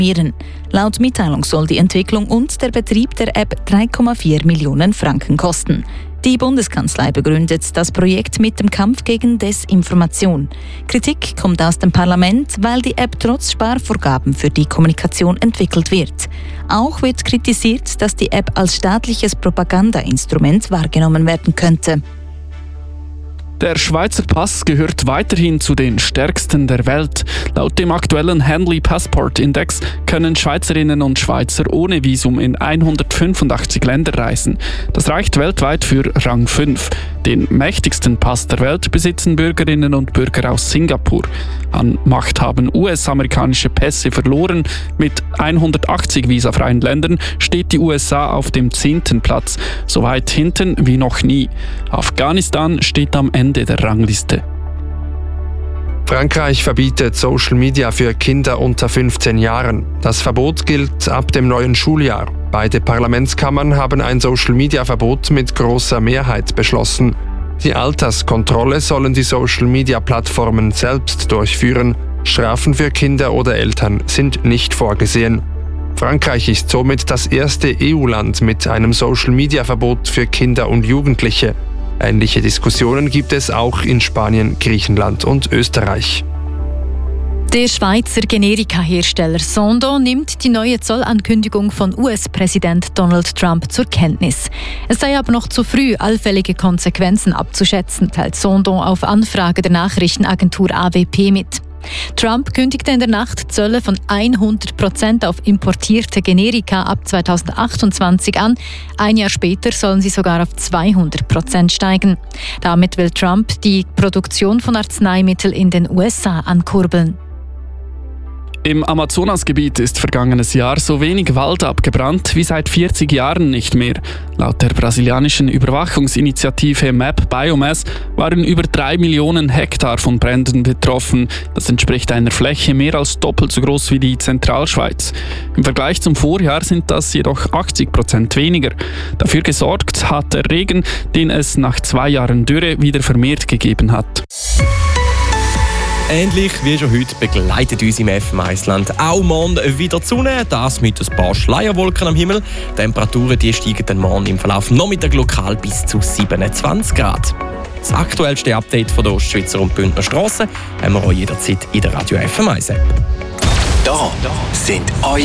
Laut Mitteilung soll die Entwicklung und der Betrieb der App 3,4 Millionen Franken kosten. Die Bundeskanzlei begründet das Projekt mit dem Kampf gegen Desinformation. Kritik kommt aus dem Parlament, weil die App trotz Sparvorgaben für die Kommunikation entwickelt wird. Auch wird kritisiert, dass die App als staatliches Propagandainstrument wahrgenommen werden könnte. Der Schweizer Pass gehört weiterhin zu den stärksten der Welt. Laut dem aktuellen Henley Passport Index können Schweizerinnen und Schweizer ohne Visum in 185 Länder reisen. Das reicht weltweit für Rang 5. Den mächtigsten Pass der Welt besitzen Bürgerinnen und Bürger aus Singapur. An Macht haben US-amerikanische Pässe verloren. Mit 180 visafreien Ländern steht die USA auf dem 10. Platz, so weit hinten wie noch nie. Afghanistan steht am Ende der Rangliste. Frankreich verbietet Social Media für Kinder unter 15 Jahren. Das Verbot gilt ab dem neuen Schuljahr. Beide Parlamentskammern haben ein Social Media Verbot mit großer Mehrheit beschlossen. Die Alterskontrolle sollen die Social Media Plattformen selbst durchführen. Strafen für Kinder oder Eltern sind nicht vorgesehen. Frankreich ist somit das erste EU-Land mit einem Social Media Verbot für Kinder und Jugendliche. Ähnliche Diskussionen gibt es auch in Spanien, Griechenland und Österreich. Der Schweizer Generika-Hersteller Sandoz nimmt die neue Zollankündigung von US-Präsident Donald Trump zur Kenntnis. Es sei aber noch zu früh, allfällige Konsequenzen abzuschätzen, teilt Sandoz auf Anfrage der Nachrichtenagentur AWP mit. Trump kündigte in der Nacht Zölle von 100% auf importierte Generika ab 2028 an. Ein Jahr später sollen sie sogar auf 200% steigen. Damit will Trump die Produktion von Arzneimitteln in den USA ankurbeln. Im Amazonasgebiet ist vergangenes Jahr so wenig Wald abgebrannt wie seit 40 Jahren nicht mehr. Laut der brasilianischen Überwachungsinitiative Map Biomass waren über 3 Millionen Hektar von Bränden betroffen. Das entspricht einer Fläche mehr als doppelt so groß wie die Zentralschweiz. Im Vergleich zum Vorjahr sind das jedoch 80% weniger. Dafür gesorgt hat der Regen, den es nach 2 Jahren Dürre wieder vermehrt gegeben hat. Ähnlich wie schon heute begleitet uns im FM1-Land auch morgen wieder die Sonne, das mit ein paar Schleierwolken am Himmel. Die Temperaturen die steigen dann morgen im Verlauf Nachmittag lokal bis zu 27 Grad. Das aktuellste Update von der Ostschweizer und Bündner Strasse haben wir auch jederzeit in der Radio FM1 App. Da sind eure